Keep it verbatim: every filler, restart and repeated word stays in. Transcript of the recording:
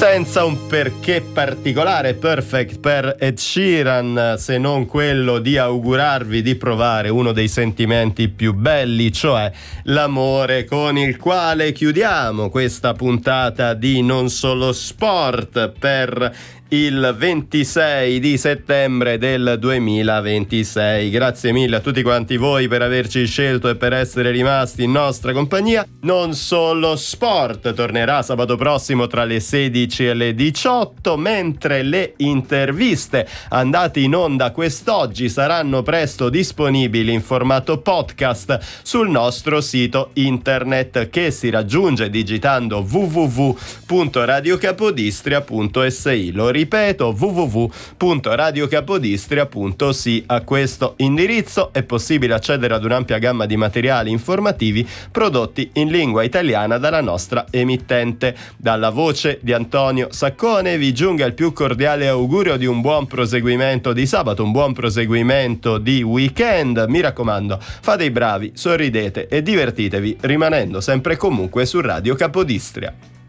senza un perché particolare, perfect per Ed Sheeran, se non quello di augurarvi di provare uno dei sentimenti più belli, cioè l'amore, con il quale chiudiamo questa puntata di Non Solo Sport per il ventisei di settembre del duemilaventisei. Grazie mille a tutti quanti voi per averci scelto e per essere rimasti in nostra compagnia. Non Solo Sport tornerà sabato prossimo tra le sedici e le diciotto, mentre le interviste andate in onda quest'oggi saranno presto disponibili in formato podcast sul nostro sito internet, che si raggiunge digitando w w w punto radiocapodistria punto s i. Lo ripeto, w w w punto radiocapodistria punto s i. A questo indirizzo è possibile accedere ad un'ampia gamma di materiali informativi prodotti in lingua italiana dalla nostra emittente. Dalla voce di Antonio Saccone vi giunga il più cordiale augurio di un buon proseguimento di sabato, un buon proseguimento di weekend. Mi raccomando, fate i bravi, sorridete e divertitevi rimanendo sempre e comunque su Radio Capodistria.